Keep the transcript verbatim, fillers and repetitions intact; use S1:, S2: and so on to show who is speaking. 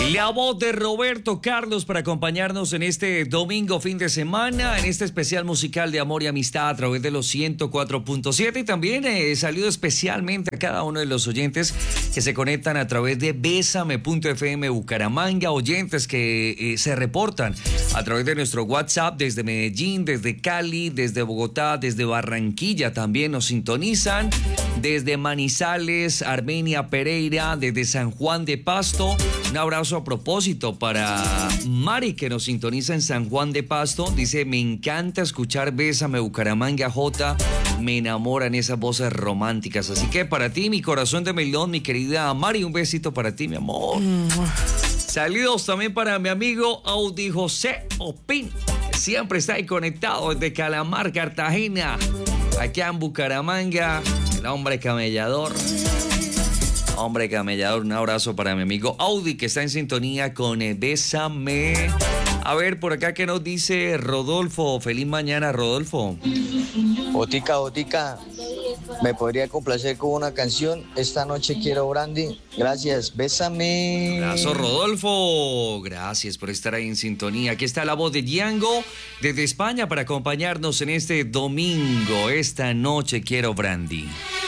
S1: La voz de Roberto Carlos para acompañarnos en este domingo fin de semana, en este especial musical de amor y amistad a través de los ciento cuatro punto siete, y también eh, salido especialmente a cada uno de los oyentes que se conectan a través de Bésame punto F M Bucaramanga, oyentes que eh, se reportan a través de nuestro WhatsApp desde Medellín, desde Cali, desde Bogotá, desde Barranquilla también nos sintonizan, desde Manizales, Armenia, Pereira, desde San Juan de Pasto. Un abrazo a propósito para Mari, que nos sintoniza en San Juan de Pasto. Dice, me encanta escuchar Bésame Bucaramanga J, me enamoran esas voces románticas. Así que para ti, mi corazón de melón, mi querida Mari, un besito para ti, mi amor. Saludos también para mi amigo Audi José Opin, que siempre está ahí conectado desde Calamar, Cartagena, aquí en Bucaramanga, el hombre camellador. Hombre camellador, un abrazo para mi amigo Audi, que está en sintonía con eh, Bésame. A ver, por acá, ¿qué nos dice Rodolfo? Feliz mañana, Rodolfo.
S2: Botica, Botica, ¿me podría complacer con una canción? Esta noche quiero brandy. Gracias, bésame.
S1: Abrazo, Rodolfo. Gracias por estar ahí en sintonía. Aquí está la voz de Django desde España para acompañarnos en este domingo. Esta noche quiero brandy.